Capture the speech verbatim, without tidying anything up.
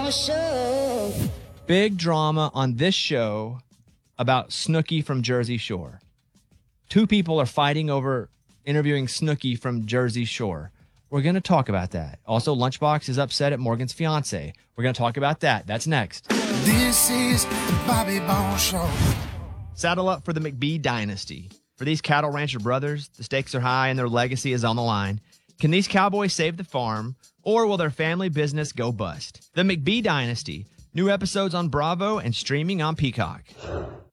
Ball Show. Big drama on this show about Snooki from Jersey Shore. Two people are fighting over interviewing Snooki from Jersey Shore. We're going to talk about that. Also, Lunchbox is upset at Morgan's fiance. We're going to talk about that. That's next. This is the Bobby Bones Show. Saddle up for the McBee dynasty. For these cattle rancher brothers, the stakes are high and their legacy is on the line. Can these cowboys save the farm, or will their family business go bust? The McBee dynasty. New episodes on Bravo and streaming on Peacock.